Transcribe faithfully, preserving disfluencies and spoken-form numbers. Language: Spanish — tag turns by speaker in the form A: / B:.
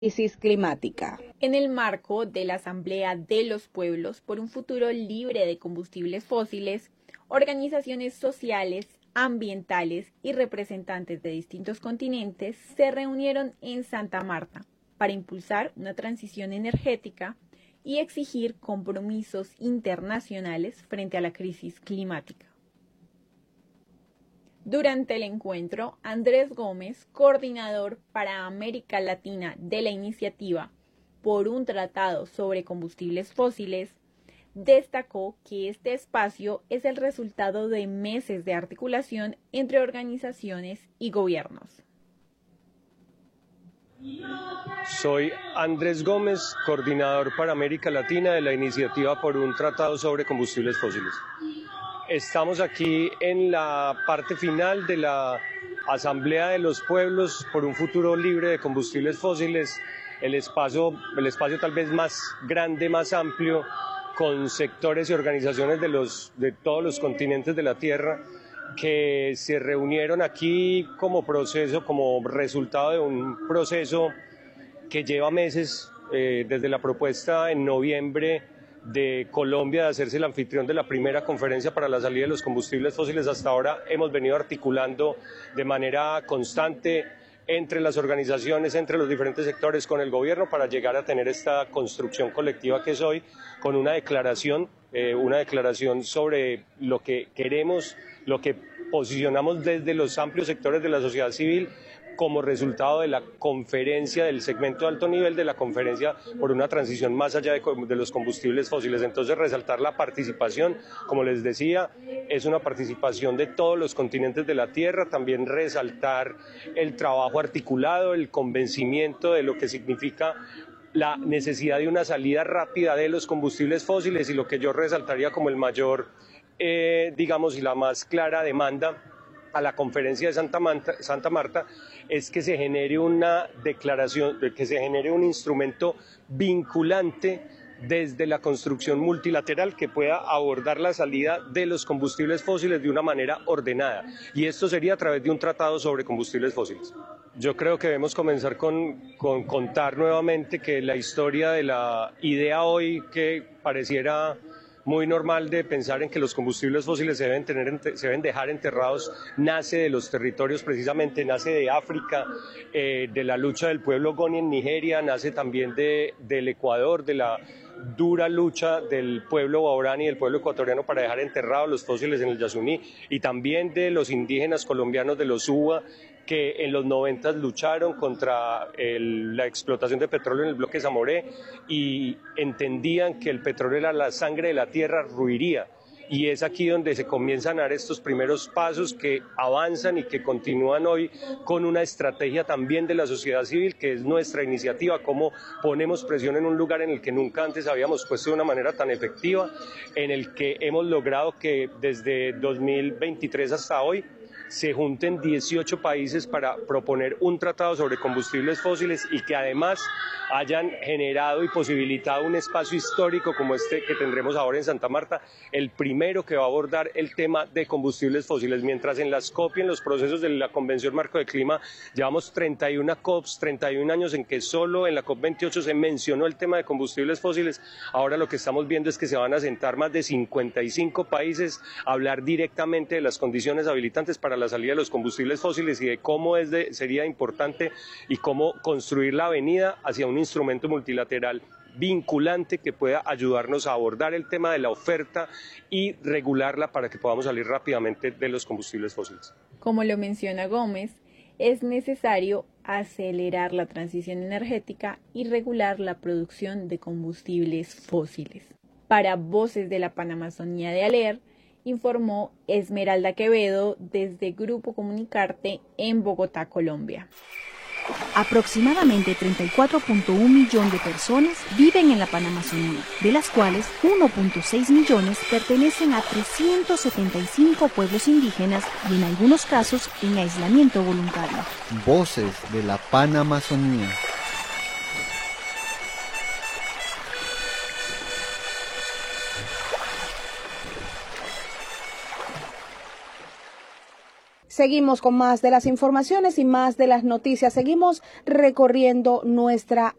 A: crisis climática.
B: En el marco de la Asamblea de los Pueblos por un futuro libre de combustibles fósiles, organizaciones sociales, ambientales y representantes de distintos continentes se reunieron en Santa Marta para impulsar una transición energética y exigir compromisos internacionales frente a la crisis climática. Durante el encuentro, Andrés Gómez, coordinador para América Latina de la Iniciativa por un Tratado sobre Combustibles Fósiles, destacó que este espacio es el resultado de meses de articulación entre organizaciones y gobiernos.
C: Soy Andrés Gómez, coordinador para América Latina de la Iniciativa por un Tratado sobre Combustibles Fósiles. Estamos aquí en la parte final de la Asamblea de los Pueblos por un futuro libre de combustibles fósiles, el espacio, el espacio tal vez más grande, más amplio, con sectores y organizaciones de, los, de todos los continentes de la Tierra que se reunieron aquí como proceso, como resultado de un proceso que lleva meses, eh, desde la propuesta en noviembre de Colombia de hacerse el anfitrión de la primera conferencia para la salida de los combustibles fósiles. Hasta ahora hemos venido articulando de manera constante entre las organizaciones, entre los diferentes sectores, con el gobierno para llegar a tener esta construcción colectiva que es hoy, con una declaración, eh, una declaración sobre lo que queremos, lo que posicionamos desde los amplios sectores de la sociedad civil como resultado de la conferencia del segmento de alto nivel, de la conferencia por una transición más allá de, de los combustibles fósiles. Entonces, resaltar la participación, como les decía, es una participación de todos los continentes de la Tierra, también resaltar el trabajo articulado, el convencimiento de lo que significa la necesidad de una salida rápida de los combustibles fósiles y lo que yo resaltaría como el mayor, eh, digamos, y la más clara demanda a la conferencia de Santa Marta, Santa Marta es que se genere una declaración, que se genere un instrumento vinculante desde la construcción multilateral que pueda abordar la salida de los combustibles fósiles de una manera ordenada. Y esto sería a través de un tratado sobre combustibles fósiles. Yo creo que debemos comenzar con, con contar nuevamente que la historia de la idea hoy que pareciera muy normal de pensar en que los combustibles fósiles se deben, tener, se deben dejar enterrados, nace de los territorios precisamente, nace de África, eh, de la lucha del pueblo Goni en Nigeria, nace también de, del Ecuador, de la dura lucha del pueblo guaraní y del pueblo ecuatoriano para dejar enterrados los fósiles en el Yasuní, y también de los indígenas colombianos de los Uba, que en los noventas lucharon contra el, la explotación de petróleo en el bloque Zamoré y entendían que el petróleo era la sangre de la tierra, ruiría. Y es aquí donde se comienzan a dar estos primeros pasos que avanzan y que continúan hoy con una estrategia también de la sociedad civil, que es nuestra iniciativa, cómo ponemos presión en un lugar en el que nunca antes habíamos puesto de una manera tan efectiva, en el que hemos logrado que desde dos mil veintitrés hasta hoy se junten dieciocho países para proponer un tratado sobre combustibles fósiles y que además hayan generado y posibilitado un espacio histórico como este que tendremos ahora en Santa Marta, el primero que va a abordar el tema de combustibles fósiles. Mientras en las COP y en los procesos de la Convención Marco de Clima llevamos treinta y una COPs, treinta y un años en que solo en la COP veintiocho se mencionó el tema de combustibles fósiles, ahora lo que estamos viendo es que se van a sentar más de cincuenta y cinco países a hablar directamente de las condiciones habilitantes para la salida de los combustibles fósiles y de cómo es de, sería importante y cómo construir la avenida hacia un instrumento multilateral vinculante que pueda ayudarnos a abordar el tema de la oferta y regularla para que podamos salir rápidamente de los combustibles fósiles.
B: Como lo menciona Gómez, es necesario acelerar la transición energética y regular la producción de combustibles fósiles. Para Voces de la Panamazonía de Aler, informó Esmeralda Quevedo desde Grupo Comunicarte en Bogotá, Colombia.
D: Aproximadamente treinta y cuatro punto uno millones de personas viven en la Panamazonía, de las cuales uno punto seis millones pertenecen a trescientos setenta y cinco pueblos indígenas y en algunos casos en aislamiento voluntario.
E: Voces de la Panamazonía.
A: seguimos con más de las informaciones y más de las noticias. Seguimos recorriendo nuestra